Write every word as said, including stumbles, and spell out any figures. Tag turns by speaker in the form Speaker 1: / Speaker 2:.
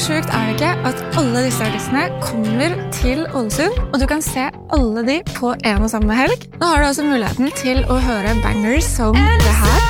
Speaker 1: sjukt er det ikke at alle disse artistene kommer til Ålesund, og du kan se alle de på en og samme helg. Nå har du også muligheten til å høre bangers som det her.